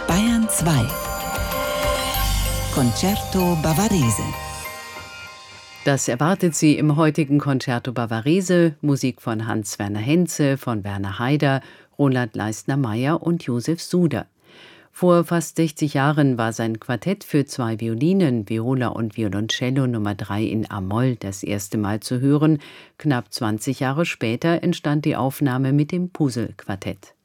Bayern 2 Concerto Bavarese. Das erwartet Sie im heutigen Concerto Bavarese, Musik von Hans-Werner Henze, von Werner Haider, Roland Leistner-Meyer und Josef Suder. Vor fast 60 Jahren war sein Quartett für 2 Violinen, Viola und Violoncello Nummer 3 in a-Moll das erste Mal zu hören. Knapp 20 Jahre später entstand die Aufnahme mit dem Puzzle-Quartett.